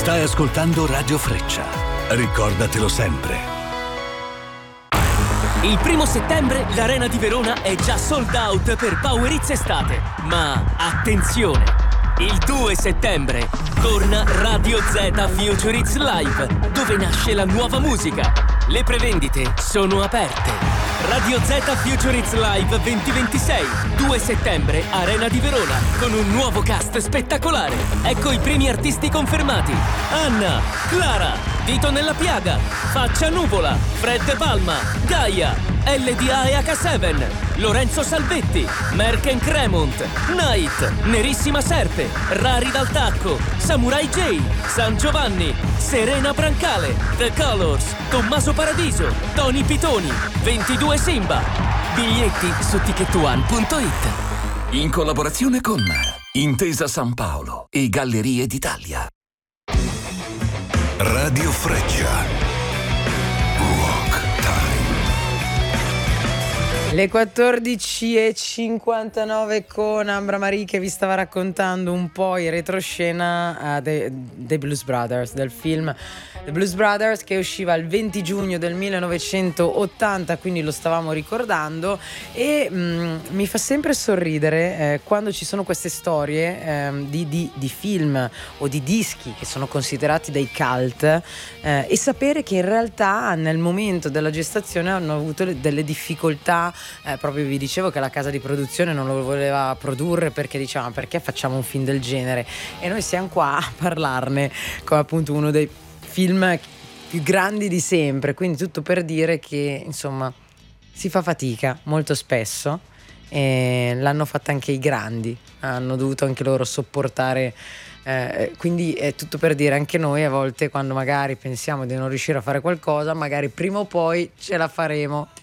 Stai ascoltando Radio Freccia. Ricordatelo sempre. Il 1° settembre l'Arena di Verona è già sold out per Power Hits Estate. Ma attenzione! Il 2 settembre torna Radio Z Future Hits Live, dove nasce la nuova musica. Le prevendite sono aperte. Radio Z Future Hits Live 2026, 2 settembre, Arena di Verona, con un nuovo cast spettacolare. Ecco i primi artisti confermati: Anna, Clara, Vito nella Piaga, Faccia Nuvola, Fred Palma, Gaia, LDA e H7, Lorenzo Salvetti, Merck Cremont, Night, Nerissima Serpe, Rari dal Tacco, Samurai J, San Giovanni, Serena Brancale, The Colors, Tommaso Paradiso, Tony Pitoni, 22 Simba. Biglietti su ticketone.it. In collaborazione con Intesa San Paolo e Gallerie d'Italia. Radio Freccia. Le 14:59 con Ambra Marie che vi stava raccontando un po' in retroscena dei Blues Brothers, del film The Blues Brothers, che usciva il 20 giugno del 1980, quindi lo stavamo ricordando, e mi fa sempre sorridere quando ci sono queste storie di film o di dischi che sono considerati dei cult, e sapere che in realtà nel momento della gestazione hanno avuto delle difficoltà. Proprio vi dicevo che la casa di produzione non lo voleva produrre perché diceva: perché facciamo un film del genere? E noi siamo qua a parlarne come appunto uno dei film più grandi di sempre, quindi tutto per dire che insomma si fa fatica molto spesso, e l'hanno fatta anche i grandi, hanno dovuto anche loro sopportare, quindi è tutto per dire anche noi a volte, quando magari pensiamo di non riuscire a fare qualcosa, magari prima o poi ce la faremo.